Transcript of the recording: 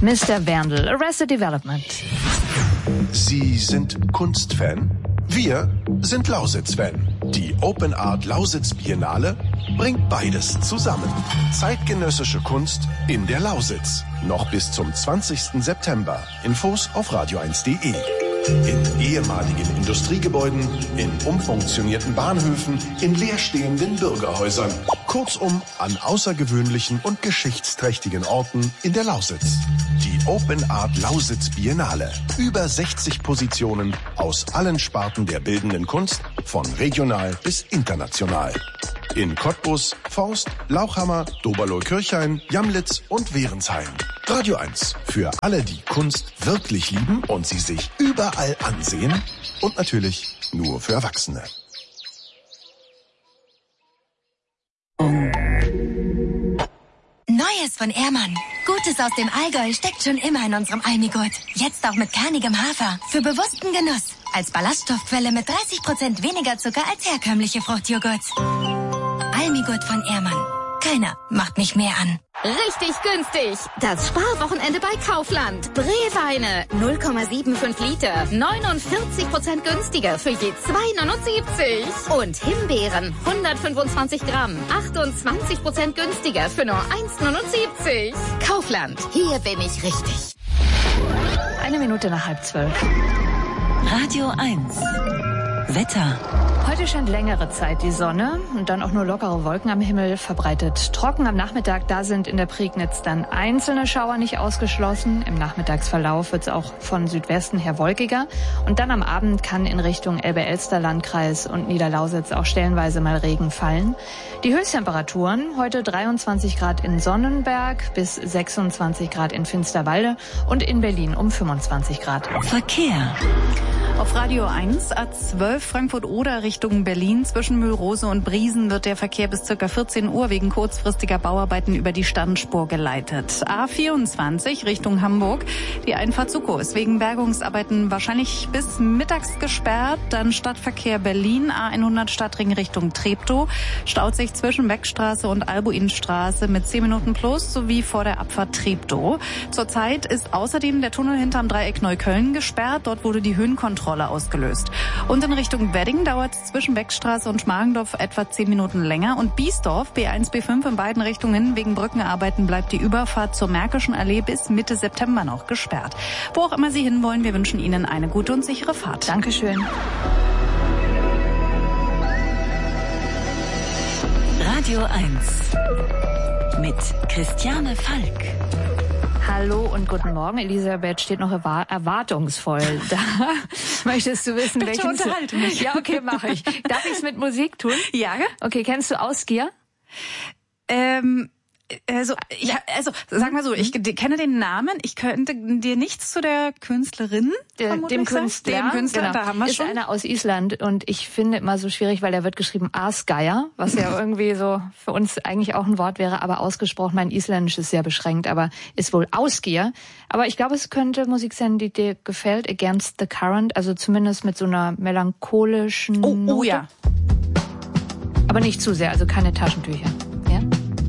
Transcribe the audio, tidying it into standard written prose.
Mr. Werndl, Arrested Development. Sie sind Kunstfan? Wir sind Lausitz-Fan. Die Open Art Lausitz Biennale bringt beides zusammen. Zeitgenössische Kunst in der Lausitz. Noch bis zum 20. September. Infos auf radio1.de. In ehemaligen Industriegebäuden, in umfunktionierten Bahnhöfen, in leerstehenden Bürgerhäusern. Kurzum an außergewöhnlichen und geschichtsträchtigen Orten in der Lausitz. Die Open Art Lausitz Biennale. Über 60 Positionen aus allen Sparten der bildenden Kunst, von regional bis international. In Cottbus, Forst, Lauchhammer, Doberloh-Kirchhain, Jamlitz und Währensheim. Radio 1 für alle, die Kunst wirklich lieben und sie sich überall ansehen. Und natürlich nur für Erwachsene. Neues von Ehrmann. Gutes aus dem Allgäu steckt schon immer in unserem Almigurt. Jetzt auch mit kernigem Hafer. Für bewussten Genuss. Als Ballaststoffquelle mit 30% weniger Zucker als herkömmliche Fruchtjoghurts. Almigurt von Ehrmann. Keiner macht mich mehr an. Richtig günstig. Das Sparwochenende bei Kaufland. Brewweine 0,75 Liter. 49% günstiger für je 2,79. Und Himbeeren 125 Gramm. 28% günstiger für nur 1,79. Kaufland. Hier bin ich richtig. 1 Minute nach 11:30. Radio 1. Wetter. Heute scheint längere Zeit die Sonne und dann auch nur lockere Wolken am Himmel, verbreitet trocken am Nachmittag. Da sind in der Prignitz dann einzelne Schauer nicht ausgeschlossen. Im Nachmittagsverlauf wird es auch von Südwesten her wolkiger. Und dann am Abend kann in Richtung Elbe-Elster-Landkreis und Niederlausitz auch stellenweise mal Regen fallen. Die Höchsttemperaturen heute 23 Grad in Sonnenberg bis 26 Grad in Finsterwalde und in Berlin um 25 Grad. Verkehr. Auf Radio 1, A12 Frankfurt-Oder Richtung Berlin. Zwischen Mühlrose und Briesen wird der Verkehr bis ca. 14 Uhr wegen kurzfristiger Bauarbeiten über die Standspur geleitet. A24 Richtung Hamburg. Die Einfahrt Suckow ist wegen Bergungsarbeiten wahrscheinlich bis mittags gesperrt. Dann Stadtverkehr Berlin, A100 Stadtring Richtung Treptow. Staut sich zwischen Beckstraße und Albuinstraße mit 10 Minuten plus sowie vor der Abfahrt Treptow. Zurzeit ist außerdem der Tunnel hinterm Dreieck Neukölln gesperrt. Dort wurde die Höhenkontrolle ausgelöst. Und in Richtung Wedding dauert es zwischen Beckstraße und Schmargendorf etwa 10 Minuten länger. Und Biesdorf, B1, B5 in beiden Richtungen wegen Brückenarbeiten bleibt die Überfahrt zur Märkischen Allee bis Mitte September noch gesperrt. Wo auch immer Sie hinwollen, wir wünschen Ihnen eine gute und sichere Fahrt. Dankeschön. Radio 1 mit Christiane Falk. Hallo und guten Morgen. Elisabeth steht noch erwartungsvoll da. Möchtest du wissen, Bitte unterhalte mich. Ja, okay, mache ich. Darf ich es mit Musik tun? Ja. Okay, kennst du Ausgier? Sag mal so, ich kenne den Namen, ich könnte dir nichts zu der Künstlerin Dem Künstler, genau. Da haben wir ist schon. einer aus Island und ich finde immer so schwierig, weil der wird geschrieben Asgeir, was ja irgendwie so für uns eigentlich auch ein Wort wäre, aber ausgesprochen, mein Isländisch ist sehr beschränkt, aber ist wohl Ausgier. Aber ich glaube, es könnte Musik sein, die dir gefällt, Against the Current, also zumindest mit so einer melancholischen Note. Oh ja. Aber nicht zu sehr, also keine Taschentücher.